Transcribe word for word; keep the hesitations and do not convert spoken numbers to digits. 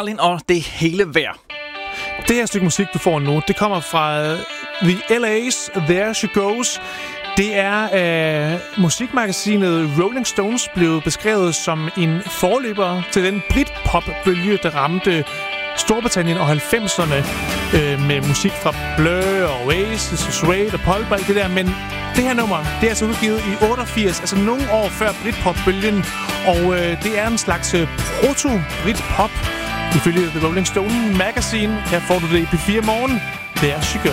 Marlin og det hele værd. Det her stykke musik, du får nu, det kommer fra The L A's There She Goes. Det er af uh, musikmagasinet Rolling Stones blevet beskrevet som en forløber til den Britpop-bølge, der ramte Storbritannien og halvfemserne øh, med musik fra Blur og Oasis og Suede og Pulp og alt det der. Men det her nummer, det er altså udgivet i otteogfirs, altså nogle år før Britpop-bølgen. Og øh, det er en slags øh, proto-Britpop ifølge The Rolling Stone Magazine. Her får du det i P fire Morgen. There She Goes.